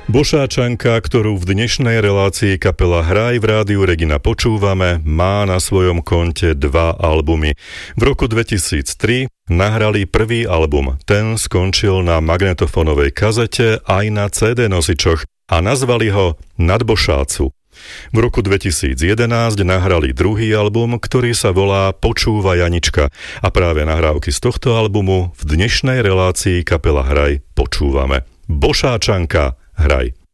Bošáčanka, ktorú v dnešnej relácii kapela Hraj v rádiu Regina počúvame, má na svojom konte 2 albumy. V roku 2003 nahrali prvý album. Ten skončil na magnetofónovej kazete aj na CD nosičoch a nazvali ho Nadbošácu. V roku 2011 nahrali druhý album, ktorý sa volá Počúva Janička. A práve nahrávky z tohto albumu v dnešnej relácii kapela Hraj počúvame. Bošáčanka, Hraj.